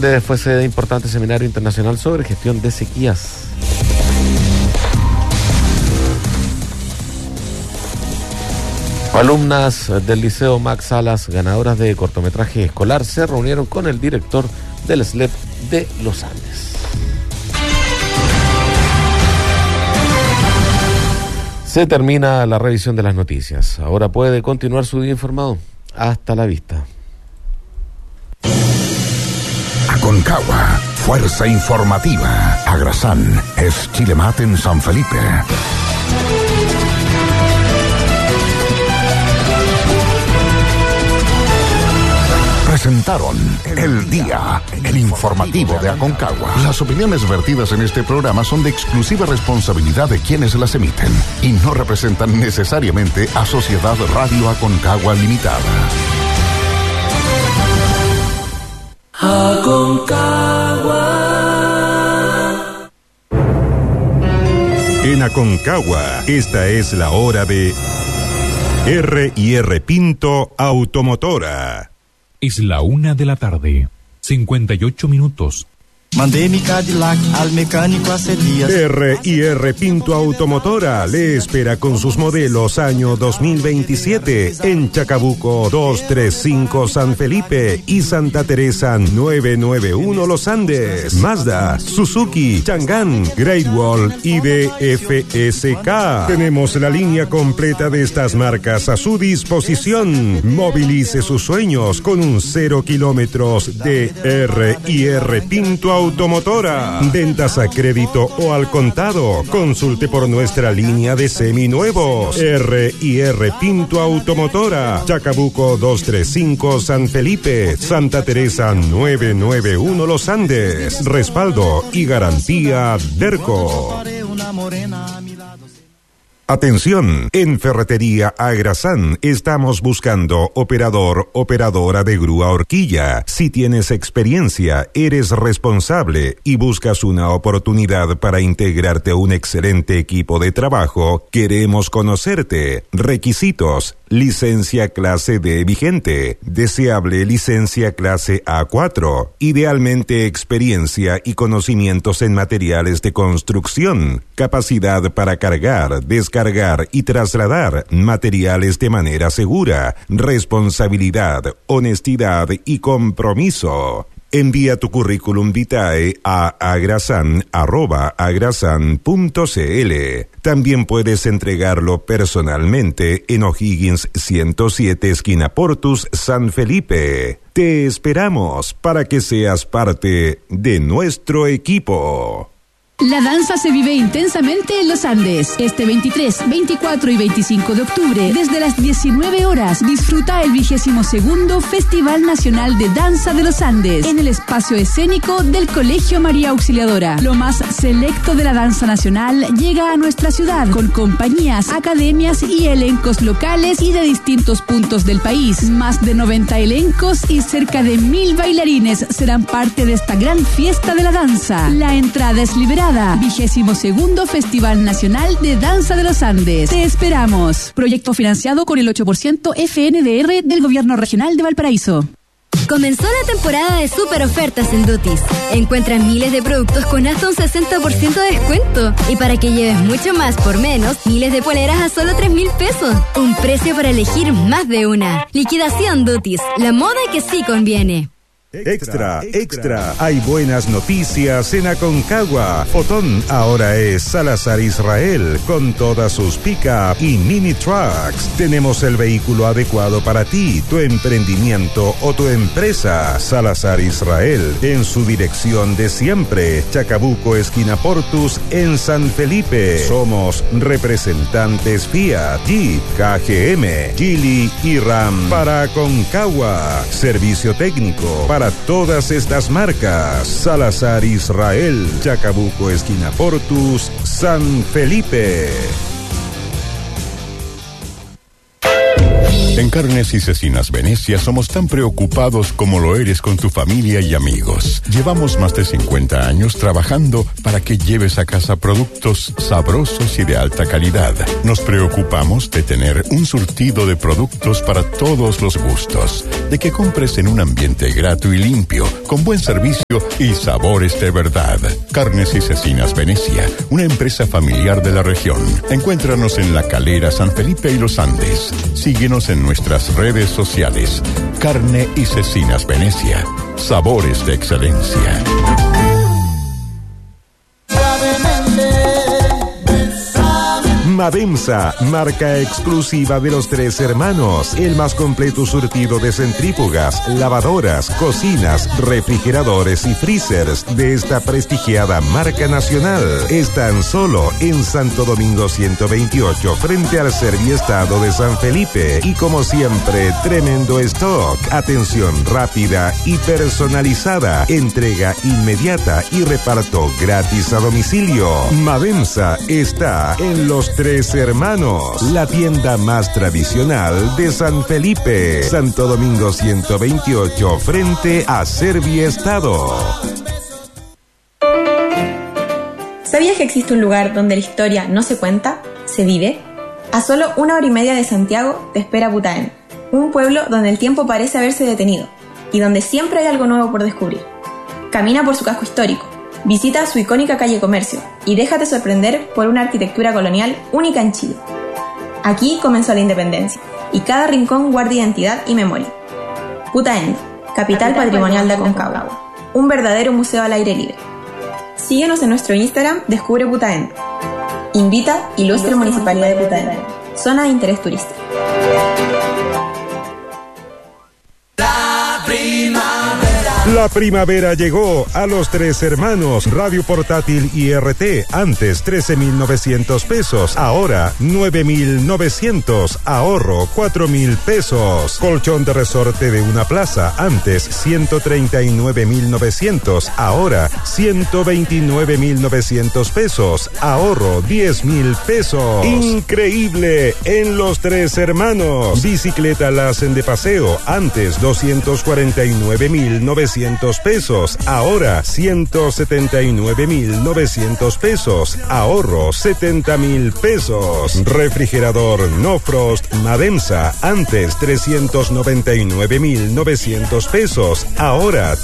Andes fue sede de importante seminario internacional sobre gestión de sequías. Alumnas del Liceo Max Salas, ganadoras de cortometraje escolar, se reunieron con el director del SLEP de los Andes. Se termina la revisión de las noticias. Ahora puede continuar su día informado. Hasta la vista. Aconcagua, fuerza informativa. Agrasan es Chilemat en San Felipe. Presentaron El Día, el informativo de Aconcagua. Las opiniones vertidas en este programa son de exclusiva responsabilidad de quienes las emiten y no representan necesariamente a Sociedad Radio Aconcagua Limitada. Aconcagua. En Aconcagua, esta es la hora de R&R Pinto Automotora. Es la 1:00 PM, 58 minutos. Mandé mi Cadillac al mecánico hace días. R&R Pinto Automotora le espera con sus modelos año 2027 en Chacabuco 235 San Felipe y Santa Teresa 991 Los Andes. Mazda, Suzuki, Chang'an, Great Wall y DFSK. Tenemos la línea completa de estas marcas a su disposición. Movilice sus sueños con un 0 kilómetros de R&R Pinto Automotora. Ventas a crédito o al contado. Consulte por nuestra línea de seminuevos. R&R Pinto Automotora. Chacabuco 235 San Felipe. Santa Teresa 991 Los Andes. Respaldo y garantía Derco. Atención, en Ferretería Agrasan estamos buscando operadora de grúa horquilla. Si tienes experiencia, eres responsable y buscas una oportunidad para integrarte a un excelente equipo de trabajo, queremos conocerte. Requisitos: licencia clase D vigente, deseable licencia clase A4, idealmente experiencia y conocimientos en materiales de construcción, capacidad para cargar, descargar y trasladar materiales de manera segura, responsabilidad, honestidad y compromiso. Envía tu currículum vitae a agrasan@agrasan.cl. También puedes entregarlo personalmente en O'Higgins 107 esquina Portus, San Felipe. Te esperamos para que seas parte de nuestro equipo. La danza se vive intensamente en los Andes. Este 23, 24 y 25 de octubre, desde las 19 horas, disfruta el 22º Festival Nacional de Danza de los Andes en el espacio escénico del Colegio María Auxiliadora. Lo más selecto de la danza nacional llega a nuestra ciudad con compañías, academias y elencos locales y de distintos puntos del país. Más de 90 elencos y cerca de 1000 bailarines serán parte de esta gran fiesta de la danza. La entrada es liberada. 22º Festival Nacional de Danza de los Andes. Te esperamos. Proyecto financiado con el 8% FNDR del Gobierno Regional de Valparaíso. Comenzó la temporada de super ofertas en Dutis. Encuentras miles de productos con hasta un 60% de descuento. Y para que lleves mucho más por menos, miles de poleras a solo 3.000 pesos. Un precio para elegir más de una. Liquidación Dutis, la moda que sí conviene. Extra, extra, hay buenas noticias en Aconcagua. Fotón ahora es Salazar Israel con todas sus pick-up y mini trucks. Tenemos el vehículo adecuado para ti, tu emprendimiento o tu empresa. Salazar Israel, en su dirección de siempre, Chacabuco esquina Portus en San Felipe. Somos representantes Fiat, Jeep, KGM, Geely y Ram para Aconcagua. Servicio técnico para todas estas marcas. Salazar Israel, Chacabuco esquina Portus, San Felipe. En Carnes y Cecinas Venecia somos tan preocupados como lo eres con tu familia y amigos. Llevamos más de 50 años trabajando para que lleves a casa productos sabrosos y de alta calidad. Nos preocupamos de tener un surtido de productos para todos los gustos, de que compres en un ambiente grato y limpio, con buen servicio y sabores de verdad. Carnes y Cecinas Venecia, una empresa familiar de la región. Encuéntranos en La Calera, San Felipe y Los Andes. Síguenos en nuestras redes sociales. Carne y Cecinas Venecia. Sabores de excelencia. Mademsa, marca exclusiva de los Tres Hermanos, el más completo surtido de centrífugas, lavadoras, cocinas, refrigeradores y freezers de esta prestigiada marca nacional. Están solo en Santo Domingo 128, frente al Serviestado de San Felipe. Y como siempre, tremendo stock, atención rápida y personalizada, entrega inmediata y reparto gratis a domicilio. Mademsa está en los Tres Hermanos, la tienda más tradicional de San Felipe, Santo Domingo 128, frente a Serviestado. ¿Sabías que existe un lugar donde la historia no se cuenta, se vive? A solo 1 hora y media de Santiago te espera Putaén, un pueblo donde el tiempo parece haberse detenido y donde siempre hay algo nuevo por descubrir. Camina por su casco histórico, visita su icónica calle Comercio y déjate sorprender por una arquitectura colonial única en Chile. Aquí comenzó la independencia y cada rincón guarda identidad y memoria. Putaendo, capital patrimonial de Aconcagua, un verdadero museo al aire libre. Síguenos en nuestro Instagram, Descubre Putaendo. Invita Ilustre Municipalidad de Putaendo, zona de interés turístico. La primavera llegó a los Tres Hermanos. Radio portátil IRT, antes 13.900 pesos, ahora 9.900, ahorro 4.000 pesos. Colchón de resorte de una plaza, antes 139.900, ahora 129.900 pesos, ahorro 10.000 pesos. Increíble en los Tres Hermanos. Bicicleta Lassen de paseo, antes 249.900 pesos, ahora 179.900 pesos, ahorro 70.000 pesos. Refrigerador No Frost Mademsa, antes 399.900 pesos, ahora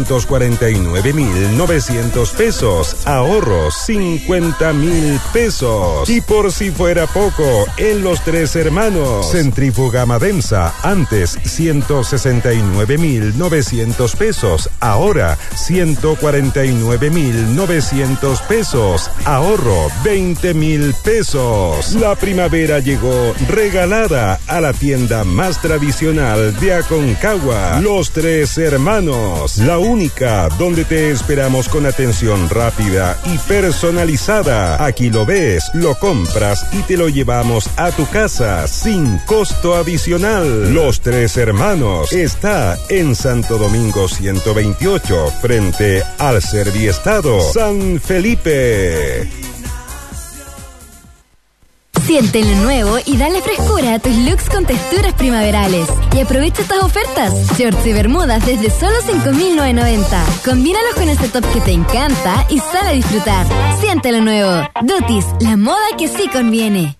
349.900 pesos, ahorro 50.000 pesos. Y por si fuera poco, en los Tres Hermanos, centrífuga Mademsa, antes 169.900 pesos, ahora 149.900 pesos, ahorro 20.000 pesos. La primavera llegó regalada a la tienda más tradicional de Aconcagua, Los Tres Hermanos, la única donde te esperamos con atención rápida y personalizada. Aquí lo ves, lo compras y te lo llevamos a tu casa sin costo adicional. Los Tres Hermanos está en Santo Domingo 128, frente al Serviestado, San Felipe. Siente lo nuevo y dale frescura a tus looks con texturas primaverales. Y aprovecha estas ofertas. Shorts y bermudas desde solo 5.990. Combínalos con ese top que te encanta y sal a disfrutar. Siente lo nuevo. Dotis, la moda que sí conviene.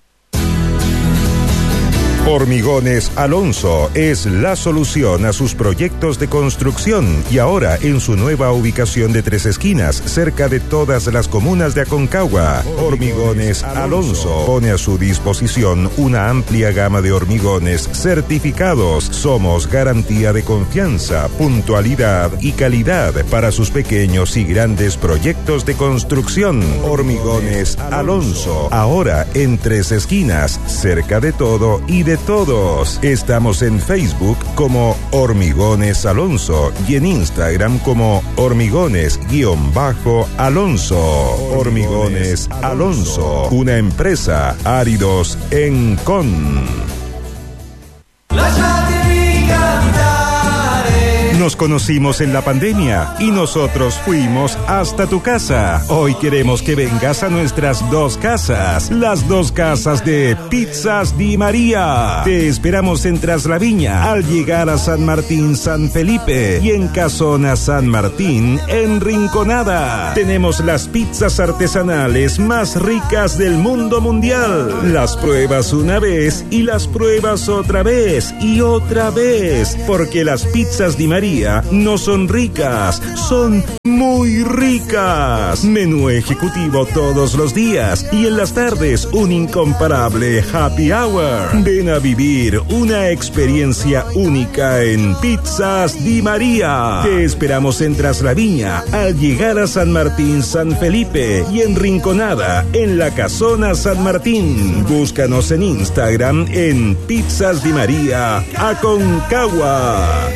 Hormigones Alonso es la solución a sus proyectos de construcción y ahora en su nueva ubicación de Tres Esquinas, cerca de todas las comunas de Aconcagua. Hormigones Alonso pone a su disposición una amplia gama de hormigones certificados. Somos garantía de confianza, puntualidad y calidad para sus pequeños y grandes proyectos de construcción. Hormigones Alonso, ahora en Tres Esquinas, cerca de todo y de todos. Estamos en Facebook como Hormigones Alonso y en Instagram como Hormigones_Alonso. Hormigones Alonso, una empresa Áridos en Con. Nos conocimos en la pandemia y nosotros fuimos hasta tu casa. Hoy queremos que vengas a nuestras 2 casas, las 2 casas de Pizzas Di María. Te esperamos en Traslaviña al llegar a San Martín San Felipe y en Casona San Martín en Rinconada. Tenemos las pizzas artesanales más ricas del mundo mundial. Las pruebas una vez y las pruebas otra vez y otra vez, porque las pizzas Di María no son ricas, son muy ricas. Menú ejecutivo todos los días y en las tardes un incomparable happy hour. Ven a vivir una experiencia única en Pizzas Di María. Te esperamos en Traslaviña al llegar a San Martín San Felipe y en Rinconada en la Casona San Martín. Búscanos en Instagram en Pizzas Di María Aconcagua.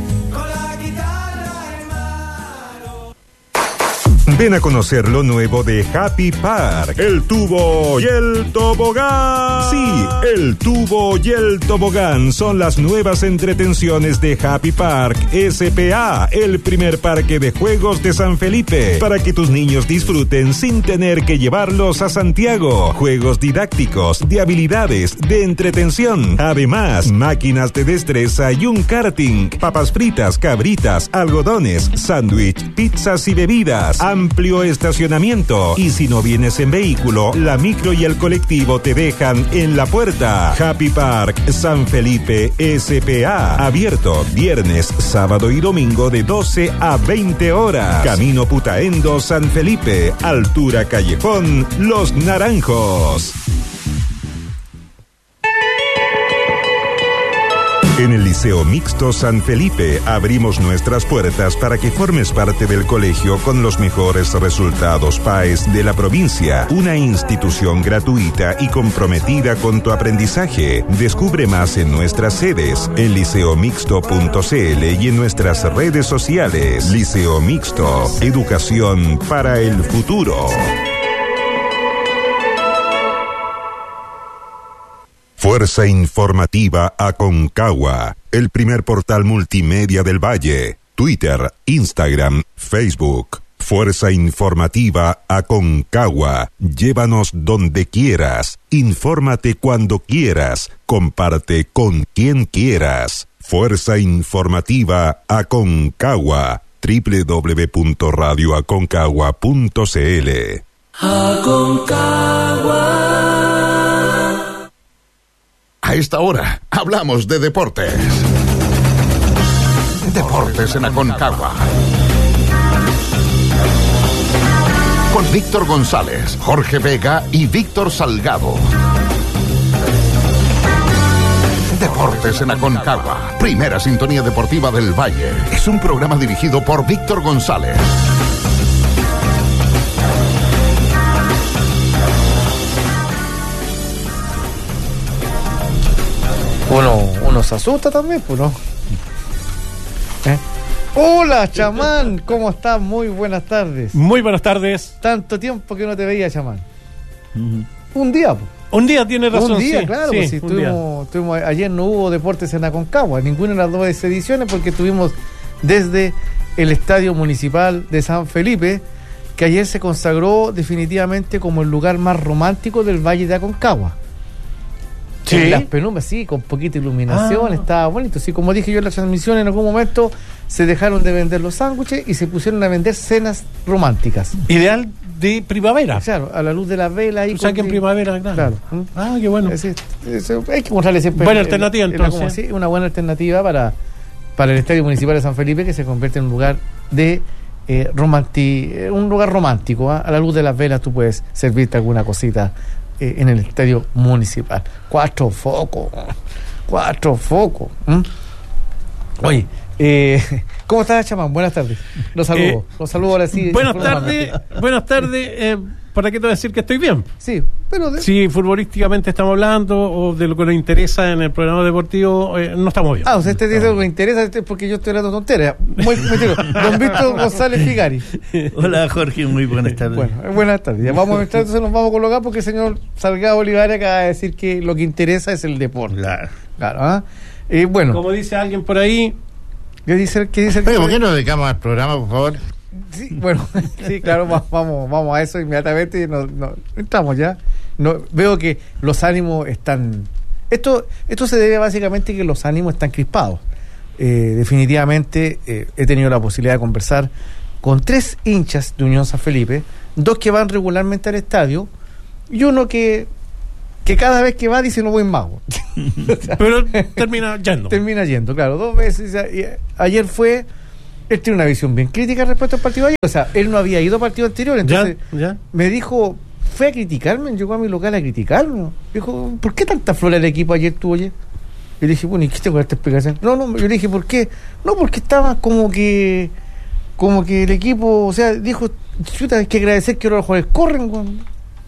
Ven a conocer lo nuevo de Happy Park, el tubo y el tobogán. Sí, el tubo y el tobogán son las nuevas entretenciones de Happy Park SPA, el primer parque de juegos de San Felipe, para que tus niños disfruten sin tener que llevarlos a Santiago. Juegos didácticos, de habilidades, de entretención. Además, máquinas de destreza y un karting, papas fritas, cabritas, algodones, sándwich, pizzas y bebidas. Amplio estacionamiento. Y si no vienes en vehículo, la micro y el colectivo te dejan en la puerta. Happy Park San Felipe SPA. Abierto viernes, sábado y domingo de 12 a 20 horas. Camino Putaendo San Felipe. Altura Callejón Los Naranjos. En el Liceo Mixto San Felipe abrimos nuestras puertas para que formes parte del colegio con los mejores resultados PAES de la provincia. Una institución gratuita y comprometida con tu aprendizaje. Descubre más en nuestras sedes, en liceomixto.cl y en nuestras redes sociales. Liceo Mixto, educación para el futuro. Fuerza Informativa Aconcagua, el primer portal multimedia del Valle. Twitter, Instagram, Facebook. Fuerza Informativa Aconcagua. Llévanos donde quieras. Infórmate cuando quieras. Comparte con quien quieras. Fuerza Informativa Aconcagua. www.radioaconcagua.cl. Aconcagua. A esta hora hablamos de deportes. Deportes en Aconcagua. Con Víctor González, Jorge Vega y Víctor Salgado. Deportes en Aconcagua, primera sintonía deportiva del Valle. Es un programa dirigido por Víctor González. Uno se asusta también, pues, ¿no? Hola, chamán, ¿cómo estás? Muy buenas tardes. Muy buenas tardes. Tanto tiempo que no te veía, chamán. Un día, pues. Un día, tiene razón. Un día, sí, claro, sí, pues si tuvimos, ayer no hubo deportes en Aconcagua, ninguna de las 2 ediciones, porque estuvimos desde el Estadio Municipal de San Felipe, que ayer se consagró definitivamente como el lugar más romántico del Valle de Aconcagua. Sí. En las penumbras, sí, con poquita iluminación, estaba bonito. Sí, como dije yo en la transmisión, en algún momento se dejaron de vender los sándwiches y se pusieron a vender cenas románticas. Ideal de primavera. Claro, a la luz de las velas. O sea que en primavera, claro. Ah, qué bueno. Hay que mostrarle siempre. Buena alternativa, entonces. Una buena alternativa para el Estadio Municipal de San Felipe, que se convierte en un lugar de un lugar romántico. A la luz de las velas tú puedes servirte alguna cosita en el Estadio Municipal. 4 focos. Oye, ¿cómo estás, chamán? Buenas tardes. Los saludo ahora sí. Buenas tardes. ¿Para qué te voy a decir que estoy bien? Sí, pero si futbolísticamente estamos hablando o de lo que nos interesa en el programa deportivo, no estamos bien. O sea, usted dice lo que me interesa porque yo estoy hablando tonteras. Muy don Víctor González Figari. Hola, Jorge, muy buenas tardes. Bueno, buenas tardes. Ya vamos a entrar, entonces nos vamos a colocar porque el señor Salgado Olivares acaba de decir que lo que interesa es el deporte. Claro. Bueno. Como dice alguien por ahí, ¿Qué dice el Oye, ¿por qué nos dedicamos al programa, por favor? Sí, bueno, sí, claro, vamos a eso inmediatamente y no entramos ya. Veo que los ánimos están... Esto se debe básicamente a que los ánimos están crispados. Definitivamente he tenido la posibilidad de conversar con 3 hinchas de Unión San Felipe, 2 que van regularmente al estadio y uno que cada vez que va dice no voy más. O sea, pero termina yendo, claro, 2 veces. Y ayer él tiene una visión bien crítica respecto al partido de ayer. O sea, él no había ido al partido anterior, entonces me dijo, fue a criticarme, llegó a mi local a criticarme. Dijo, ¿por qué tanta flor el equipo ayer tú, oye? Y le dije, bueno, ¿y qué te con esta explicación? No, yo le dije, ¿por qué? No, porque estaba como que el equipo, o sea, dijo, chuta, hay que agradecer que ahora los jugadores corren, güey.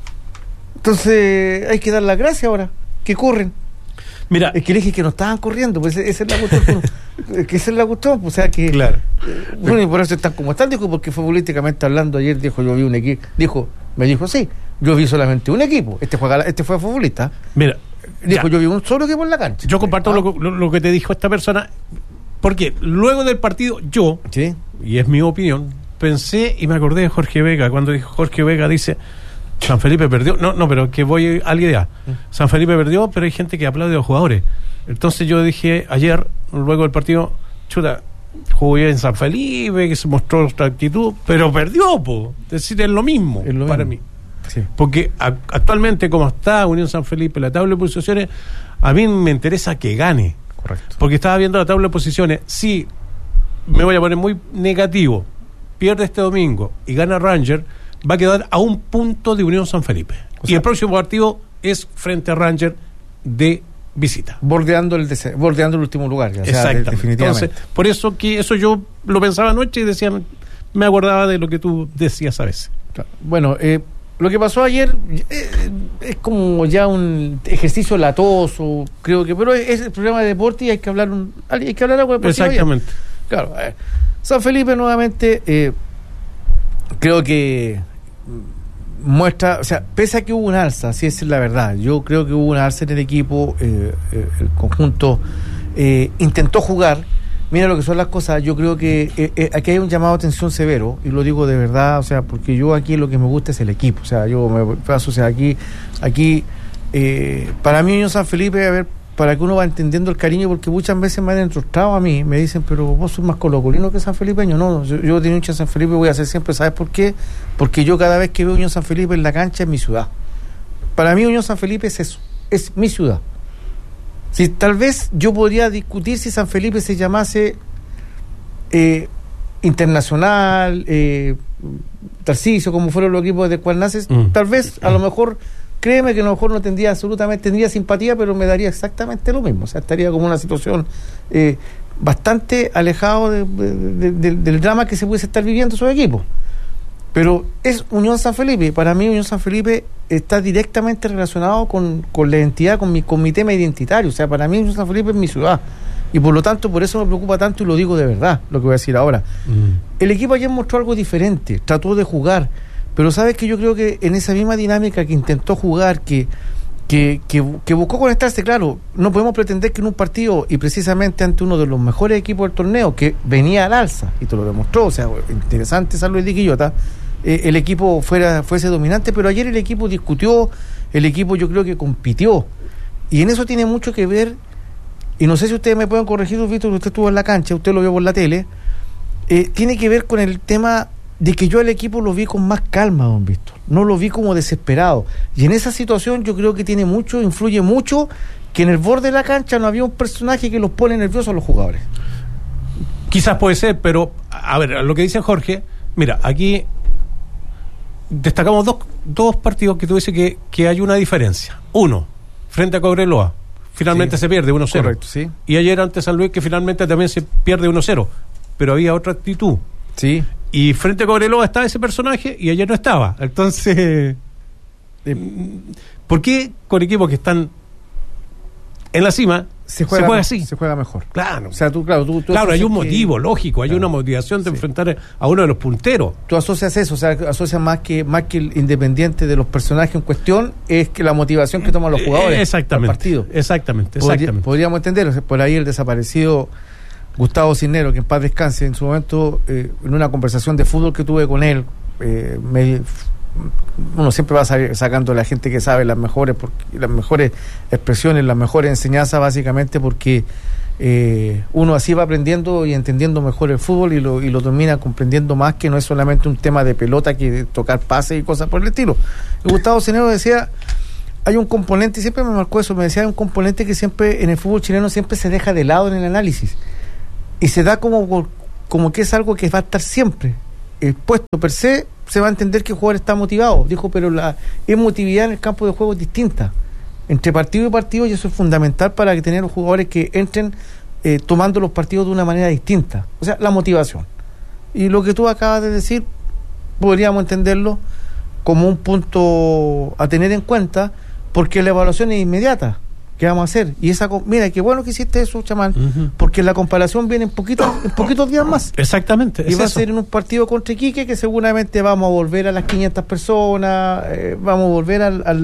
Entonces hay que dar las gracias ahora, que corren. Mira, es que le dije que no estaban corriendo, pues esa es la cuestión. Que esa es la cuestión, o sea que... Claro. Bueno, y por eso están como están, dijo, porque futbolísticamente hablando ayer, dijo, yo vi un equipo, me dijo, sí, yo vi solamente un equipo, este fue futbolista. Mira, dijo, yo vi un solo equipo en la cancha. Yo comparto lo que te dijo esta persona, porque luego del partido yo, ¿sí? Y es mi opinión, pensé y me acordé de Jorge Vega, cuando dijo Jorge Vega, dice... San Felipe perdió, no, pero que voy a alguien ya. San Felipe perdió, pero hay gente que aplaude a los jugadores. Entonces yo dije ayer, luego del partido, chuta, jugó bien en San Felipe, que se mostró otra actitud, pero perdió, es decir, es lo mismo para mí. Sí. Porque actualmente, como está Unión San Felipe, la tabla de posiciones, a mí me interesa que gane. Correcto. Porque estaba viendo la tabla de posiciones, sí, me voy a poner muy negativo, pierde este domingo y gana Ranger, va a quedar a un punto de Unión San Felipe. O sea, y el próximo partido es frente a Ranger de visita. Bordeando el último lugar. Ya, exactamente. Definitivamente. Entonces, por eso que eso yo lo pensaba anoche y decía, me acordaba de lo que tú decías a veces. Claro. Bueno, lo que pasó ayer es como ya un ejercicio latoso, creo que, pero es el programa de deporte y hay que hablar algo de deporte. Exactamente. Claro. San Felipe nuevamente creo que muestra, o sea, pese a que hubo un alza, si es la verdad, yo creo que hubo un alza en el equipo, el conjunto intentó jugar. Mira lo que son las cosas, yo creo que aquí hay un llamado a atención severo, y lo digo de verdad, o sea, porque yo aquí lo que me gusta es el equipo, o sea, yo me paso, o sea, aquí para mí Unión San Felipe, a ver, para que uno va entendiendo el cariño, porque muchas veces me han entrostrado a mí, me dicen, pero vos sos más colocolino que sanfelipeño. No, yo de hincha de San Felipe voy a hacer siempre, ¿sabes por qué? Porque yo cada vez que veo Unión San Felipe en la cancha es mi ciudad. Para mí Unión San Felipe es eso, es mi ciudad. Si tal vez yo podría discutir si San Felipe se llamase Internacional, Tarcisio, como fueron los equipos de cual naces, tal vez a lo mejor... Créeme que a lo mejor no tendría simpatía, pero me daría exactamente lo mismo. O sea, estaría como una situación bastante alejado del drama que se pudiese estar viviendo esos equipos. Pero es Unión San Felipe. Para mí Unión San Felipe está directamente relacionado con la identidad, con mi tema identitario. O sea, para mí Unión San Felipe es mi ciudad. Y por lo tanto, por eso me preocupa tanto, y lo digo de verdad, lo que voy a decir ahora. El equipo ayer mostró algo diferente, trató de jugar. Pero sabes que yo creo que en esa misma dinámica que intentó jugar, que buscó conectarse, claro, no podemos pretender que en un partido, y precisamente ante uno de los mejores equipos del torneo, que venía al alza, y te lo demostró, o sea, interesante San Luis de Quillota, el equipo fuese dominante, pero ayer el equipo discutió, el equipo yo creo que compitió, y en eso tiene mucho que ver, y no sé si ustedes me pueden corregir, Víctor, que usted estuvo en la cancha, usted lo vio por la tele, tiene que ver con el tema de que yo al equipo lo vi con más calma, don Víctor. No lo vi como desesperado. Y en esa situación yo creo que influye mucho que en el borde de la cancha no había un personaje que los pone nerviosos a los jugadores. Quizás puede ser, pero a ver, lo que dice Jorge, mira, aquí destacamos dos partidos que tú dices que hay una diferencia. Uno, frente a Cobreloa, finalmente se pierde 1-0. Correcto, sí. Y ayer ante San Luis, que finalmente también se pierde 1-0. Pero había otra actitud. Sí. Y frente a Cobreloa estaba ese personaje y ayer no estaba. Entonces, ¿por qué con equipos que están en la cima se juega así? Se juega mejor. Claro. O sea, tú hay un motivo lógico, hay una motivación de enfrentar a uno de los punteros. Tú asocias eso, o sea, asocias más que el independiente de los personajes en cuestión, es que la motivación que toman los jugadores exactamente, al partido. Exactamente. Podríamos entender, por ahí el desaparecido Gustavo Cisneros, que en paz descanse, en su momento, en una conversación de fútbol que tuve con él, uno siempre va sacando a la gente que sabe las mejores expresiones, las mejores enseñanzas, básicamente porque uno así va aprendiendo y entendiendo mejor el fútbol y lo termina comprendiendo más, que no es solamente un tema de pelota, que tocar pases y cosas por el estilo. Y Gustavo Cisneros decía, hay un componente, y siempre me marcó eso, me decía, hay un componente que siempre en el fútbol chileno siempre se deja de lado en el análisis y se da como que es algo que va a estar siempre puesto per se va a entender que el jugador está motivado. Dijo, pero la emotividad en el campo de juego es distinta entre partido y partido, y eso es fundamental para que tener los jugadores que entren tomando los partidos de una manera distinta. O sea, la motivación. Y lo que tú acabas de decir, podríamos entenderlo como un punto a tener en cuenta, porque la evaluación es inmediata. ¿Qué vamos a hacer? Y mira, qué bueno que hiciste eso, Chamán, porque la comparación viene en poquitos días más. Exactamente. Y va a ser en un partido contra Iquique, que seguramente vamos a volver a las 500 personas, vamos a volver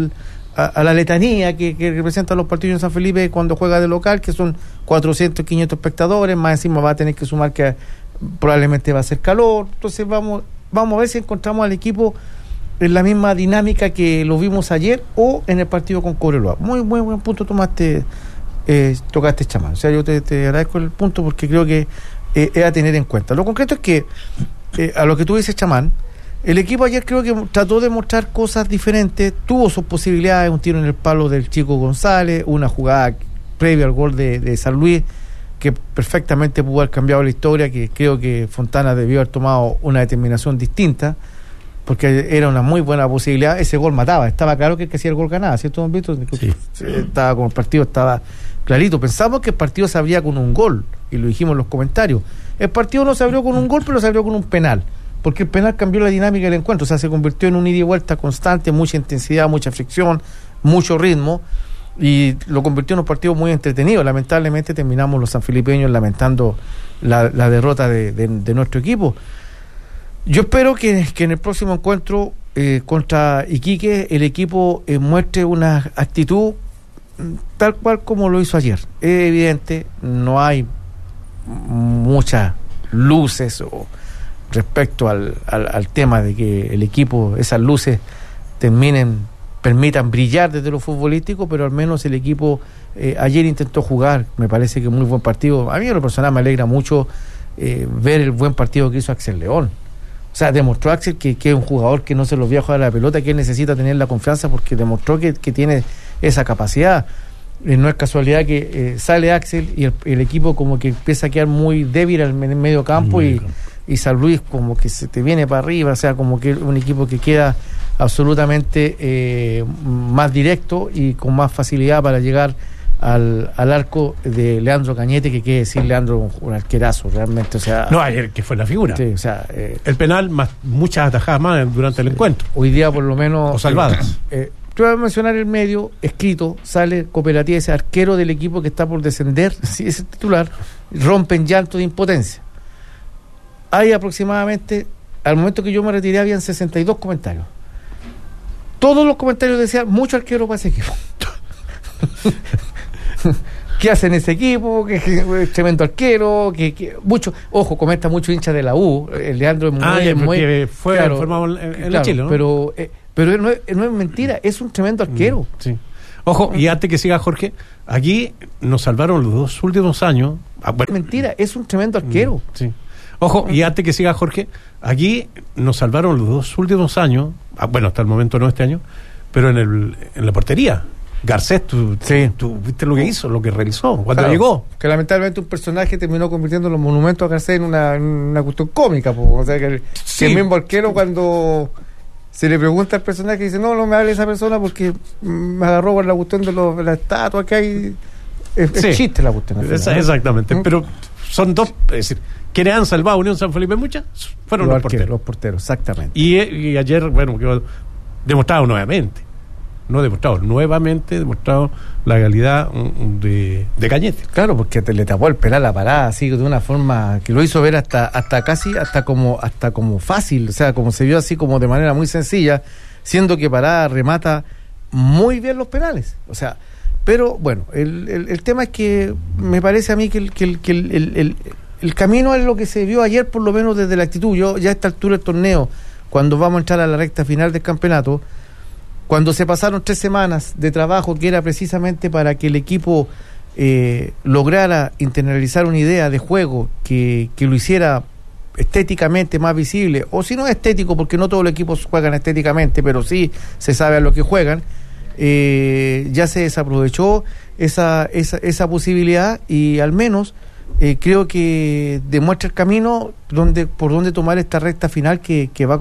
a la letanía que representan los partidos en San Felipe cuando juega de local, que son 400, 500 espectadores, más encima va a tener que sumar que probablemente va a ser calor. Entonces vamos a ver si encontramos al equipo en la misma dinámica que lo vimos ayer o en el partido con Cobreloa. Muy buen punto tocaste, Chamán. O sea, yo te agradezco el punto, porque creo que es a tener en cuenta. Lo concreto es que, a lo que tú dices, Chamán, el equipo ayer creo que trató de mostrar cosas diferentes, tuvo sus posibilidades, un tiro en el palo del Chico González, una jugada previa al gol de San Luis, que perfectamente pudo haber cambiado la historia, que creo que Fontana debió haber tomado una determinación distinta, porque era una muy buena posibilidad. Ese gol mataba, estaba claro que el que hacía el gol ganaba, ¿cierto, don Víctor? Sí. Estaba como el partido, estaba clarito. Pensamos que el partido se abría con un gol, y lo dijimos en los comentarios. El partido no se abrió con un gol, pero se abrió con un penal, porque el penal cambió la dinámica del encuentro. O sea, se convirtió en un ida y vuelta constante, mucha intensidad, mucha fricción, mucho ritmo, y lo convirtió en un partido muy entretenido. Lamentablemente terminamos los sanfilipeños lamentando la derrota de nuestro equipo. Yo espero que en el próximo encuentro contra Iquique el equipo muestre una actitud tal cual como lo hizo ayer. Es evidente, no hay muchas luces respecto al tema de que el equipo, esas luces permitan brillar desde lo futbolístico, pero al menos el equipo ayer intentó jugar. Me parece que muy buen partido. A mí en lo personal me alegra mucho ver el buen partido que hizo Axel León. O sea, demostró Axel que es un jugador que no se lo olvida jugar a la pelota, que él necesita tener la confianza, porque demostró que tiene esa capacidad. No es casualidad que sale Axel y el equipo como que empieza a quedar muy débil en el medio campo, y San Luis como que se te viene para arriba. O sea, como que un equipo que queda absolutamente más directo y con más facilidad para llegar al arco de Leandro Cañete, que quiere decir Leandro un arquerazo realmente. O sea, no, ayer que fue la figura. Sí, o sea, el penal más muchas atajadas más durante el encuentro. Hoy día por lo menos o salvadas. Yo voy a mencionar el medio escrito, sale Cooperativa, ese arquero del equipo que está por descender, sí, ese titular, rompe en llanto de impotencia. Hay aproximadamente, al momento que yo me retiré, habían 62 comentarios. Todos los comentarios decían, mucho arquero para ese equipo. ¿Qué hacen ese equipo? Que es tremendo arquero, que mucho, ojo, comenta mucho hincha de la U, el Leandro es muy fue claro, formado en la Chile, ¿no? Pero no es mentira, es un tremendo arquero. Sí. Ojo, y antes que siga Jorge, aquí nos salvaron los 2 últimos años. Mentira, es un tremendo arquero. Sí. Ojo, y antes que siga Jorge, aquí nos salvaron los 2 últimos años, bueno, hasta el momento no este año, pero en la portería. Garcés, tú viste lo que hizo, lo que realizó cuando llegó. Que lamentablemente un personaje terminó convirtiendo los monumentos a Garcés en una cuestión cómica. O sea, que el mismo arquero, cuando se le pregunta al personaje, dice, no me hable esa persona porque me agarró por la cuestión de la estatua que hay. Es chiste la cuestión. Exactamente, pero son dos, es decir, quienes han salvado a Unión San Felipe muchas fueron los porteros. Los porteros, exactamente. Y ayer, bueno, quedó demostrado nuevamente la calidad de Cañete. Claro, porque le tapó el penal a la parada así de una forma que lo hizo ver hasta como fácil, o sea, como se vio así como de manera muy sencilla, siendo que Parada remata muy bien los penales. O sea, pero bueno, el tema es que me parece a mí que el camino es lo que se vio ayer, por lo menos desde la actitud. Yo ya a esta altura del torneo, cuando vamos a entrar a la recta final del campeonato, cuando se pasaron 3 semanas de trabajo que era precisamente para que el equipo lograra internalizar una idea de juego que lo hiciera estéticamente más visible, o si no estético, porque no todos los equipos juegan estéticamente, pero sí se sabe a lo que juegan, ya se desaprovechó esa posibilidad, y al menos creo que demuestra el camino por donde tomar esta recta final que va